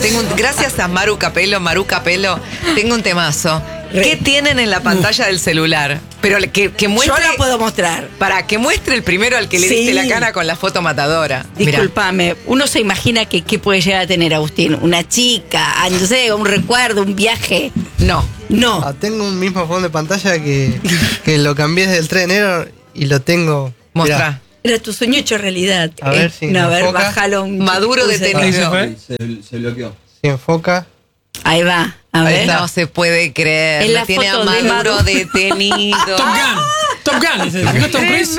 Gracias a Maru Capello, tengo un temazo. ¿Qué tienen en la pantalla del celular? Pero que muestre. Yo la puedo mostrar. Para que muestre el primero al que le diste la cara con la foto matadora. Discúlpame, uno se imagina que qué puede llegar a tener Agustín. Una chica, no sé, un recuerdo, un viaje. No. Tengo un mismo fondo de pantalla que lo cambié desde el 3 de enero y lo tengo. Mostrá. Era tu sueño hecho realidad. A ver si no, a ver, enfoca. bájalo. Maduro detenido. Se bloqueó. Si enfoca. Ahí va, a ver. No se puede creer. Es la Lo tiene a foto de Maduro Maduro. detenido. Top Gun. ¿No Tom Cruise?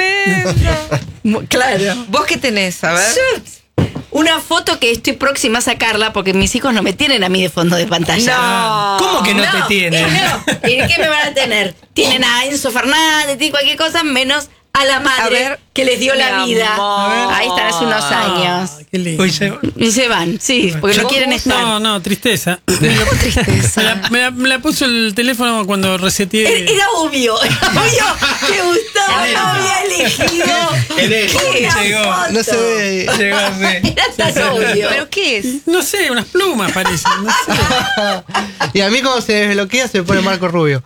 Claro. ¿Vos qué tenés? A ver. Una foto que estoy próxima a sacarla porque mis hijos no me tienen a mí de fondo de pantalla. No. ¿Cómo que no te tienen? ¿Y qué me van a tener? Tienen a Enzo Fernández, tienen cualquier cosa menos a la madre A ver, que les dio la mi vida. amor. Ahí están hace unos años. Qué lindo. Y se van, sí, porque no quieren estar. No, tristeza. Tristeza. Me la puso el teléfono cuando reseteé. Era obvio que Gustavo no había elegido. Llegó. No se ve. Llegó, sí. Era tan obvio. ¿Pero qué es? No sé, unas plumas parecen. No sé. Y a mí cuando se desbloquea se me pone Marco Rubio.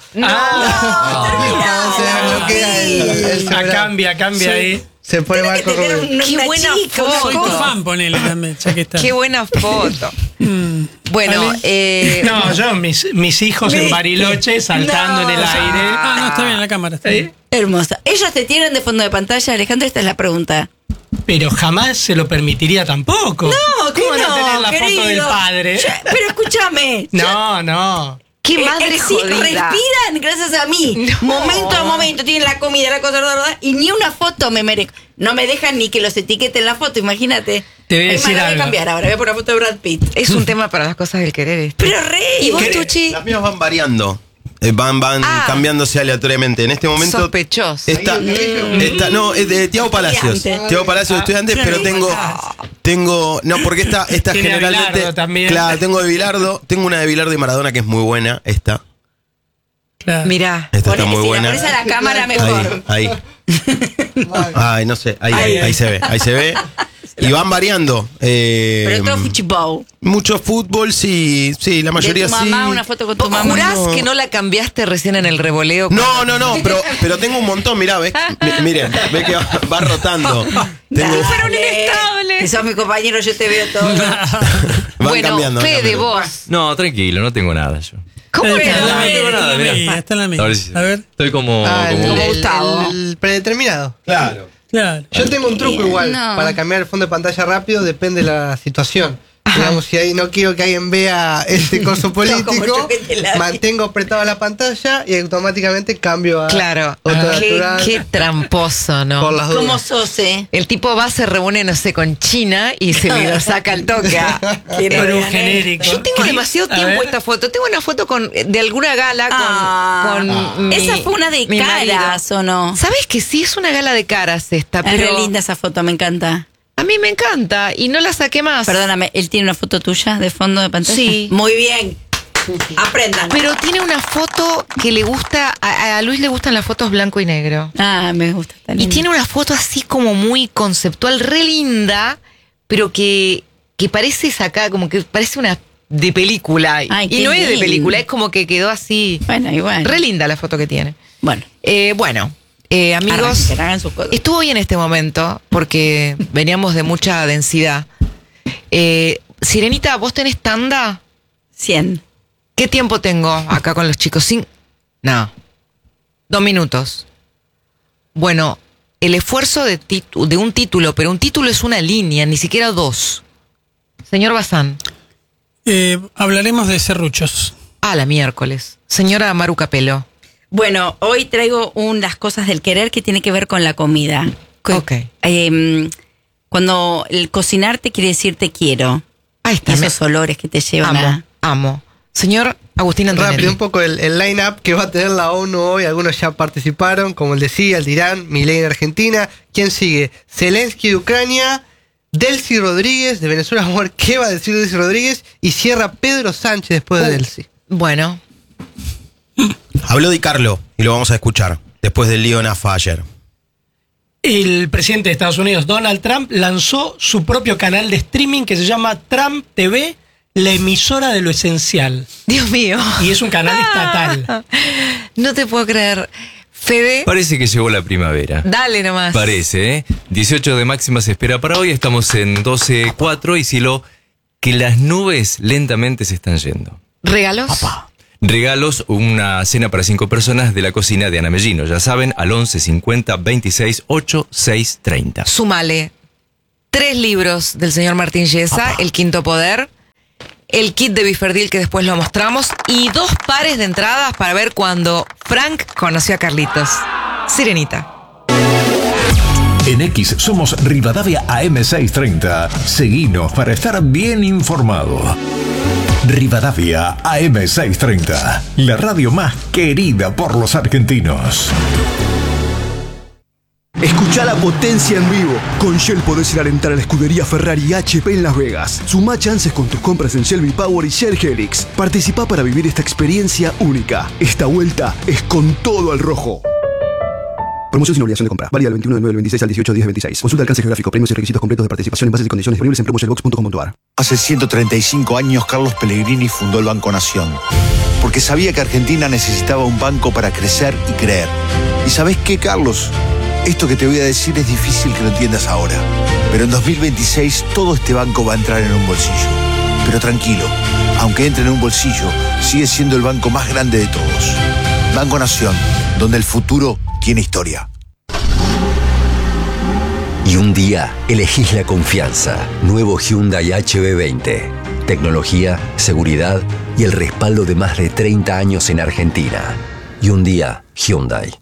Cuando se desbloquea el celular. Cambia ahí. Se pone Marco Rubio. Qué buena foto. Soy tu fan, ponele también, ya que está. Qué buena foto. Bueno, No, yo, mis hijos en Bariloche saltando en el aire. No, está bien, la cámara está bien. Hermosa. ¿Ellos te tienen de fondo de pantalla, Alejandro? Esta es la pregunta. Pero jamás se lo permitiría tampoco. No, ¿Cómo no tener la foto del padre? Pero escúchame. No. qué madre sí, jodida. respiran gracias a mí. No. Momento a momento tienen la comida, la cosa, y ni una foto me merezco. No me dejan ni que los etiqueten la foto, imagínate. Te voy a Ay, decir la voy a algo. cambiar ahora, voy a poner una foto de Brad Pitt. Es un tema para las cosas del querer. Este. Pero ¿Y vos, re. Tucci? Las mías van variando. Van cambiándose aleatoriamente. En este momento. Sospechoso. No, es de Tiago Palacios. Estudiante. Tiago Palacios, estudiante, pero tengo. No, porque esta Tiene a generalmente. Bilardo también. Claro, tengo de Bilardo. Tengo una de Bilardo y Maradona que es muy buena. Esta. Claro. Mirá. Esta está Ponele, muy si buena. la pones a la cámara mejor. Ahí. Ay, no sé. Ahí se ve. Y van variando. Pero todo fuchibou. Mucho fútbol, sí, la mayoría De tu mamá, sí. una foto con tu ¿Vos mamá. jurás No. que no la cambiaste recién en el revoleo? No, pero tengo un montón, mirá, ¿ves? Miren, ve que va rotando. Tengo, fueron inestables. Que sos mi compañero, yo te veo todo. van Bueno, cambiando. Fede, vos. No, tranquilo, no tengo nada yo. ¿Cómo Está que en la no? mía, tengo nada, mirá. está en la mía. A ver si- A ver, Estoy como. como Gustavo. El predeterminado. Claro. claro. Yo tengo un truco igual No. para cambiar el fondo de pantalla rápido, depende de la situación. Digamos, si ahí no quiero que alguien vea este coso político, como yo que te la vi. mantengo apretada la pantalla y automáticamente cambio a Claro. otra Qué natural tramposo, ¿no? por las ¿Cómo dudas. sos, El tipo va, se reúne, no sé, con China y se le lo saca al toque. Por un genérico. Yo tengo demasiado A tiempo ver. esta foto. Tengo una foto de alguna gala con mi- Esa fue una de mi marido. caras, ¿o no? ¿Sabes que sí es una gala de caras esta? Es Pero re linda esa foto, me encanta. a mí me encanta y no la saqué más. Perdóname, ¿él tiene una foto tuya de fondo de pantalla? Sí. Muy bien. Aprendan. Pero tiene una foto que le gusta, a Luis le gustan las fotos blanco y negro. Ah, me gusta. Está Y linda. tiene una foto así como muy conceptual, re linda, pero que parece sacada, como que parece una de película. Ay, Y qué no es de lindo. película, es como que quedó así. Bueno, igual. Re linda la foto que tiene. Bueno, Amigos, hagan sus cosas. estuvo bien este momento porque veníamos de mucha densidad. Sirenita, ¿vos tenés tanda? 100. ¿Qué tiempo tengo acá con los chicos? 2 minutos. Bueno, el esfuerzo de un título, pero un título es una línea, ni siquiera 2. Señor Bazán. Hablaremos de serruchos. La miércoles. Señora Maru Capello. Bueno, hoy traigo las cosas del querer que tiene que ver con la comida. Ok. Cuando el cocinar te quiere decir te quiero. Ahí está. Y esos olores que te llevan Amo. Señor Agustín Antonelli. Rápido, un poco el line-up que va a tener la ONU hoy. Algunos ya participaron, como el de Siria, el de Irán, Milei en Argentina. ¿Quién sigue? Zelensky de Ucrania, Delcy Rodríguez de Venezuela. Vamos a ver qué va a decir Delcy Rodríguez. Y cierra Pedro Sánchez después de Delcy. Bueno. Habló Di Carlo y lo vamos a escuchar después del lío Nafa ayer. El presidente de Estados Unidos, Donald Trump, lanzó su propio canal de streaming que se llama Trump TV, la emisora de lo esencial. Dios mío. Y es un canal estatal. No te puedo creer. Fede, Parece que llegó la primavera. dale nomás. Parece, ¿eh? 18 de máxima se espera para hoy. Estamos en 12.4 y cielo que las nubes lentamente se están yendo. ¿Regalos? Regalos, una cena para 5 personas de la cocina de Ana Mellino. Ya saben, al 11 50 26 8 6 30. Súmale 3 libros del señor Martín Yesa, El Quinto Poder, el kit de Biferdil que después lo mostramos y 2 pares de entradas para ver cuando Frank conoció a Carlitos. Sirenita. En X somos Rivadavia AM630. Seguinos para estar bien informado. Rivadavia AM630, la radio más querida por los argentinos. Escuchá la potencia en vivo. Con Shell podés ir a alentar a la escudería Ferrari y HP en Las Vegas. Sumá chances con tus compras en Shell V-Power y Shell Helix. Participá para vivir esta experiencia única. Esta vuelta es con todo al rojo. Promoción sin obligación de compra. Válida del 21 del 9 del 26 al 18 10 26. Consulta alcance geográfico, premios y requisitos completos de participación en bases y condiciones disponibles en promoshellbox.com.ar. Hace 135 años Carlos Pellegrini fundó el Banco Nación. Porque sabía que Argentina necesitaba un banco para crecer y creer. ¿Y sabés qué, Carlos? Esto que te voy a decir es difícil que lo entiendas ahora. Pero en 2026 todo este banco va a entrar en un bolsillo. Pero tranquilo, aunque entre en un bolsillo, sigue siendo el banco más grande de todos. Banco Nación, donde el futuro tiene historia. Y un día elegís la confianza. Nuevo Hyundai HB20. Tecnología, seguridad y el respaldo de más de 30 años en Argentina. Y un día, Hyundai.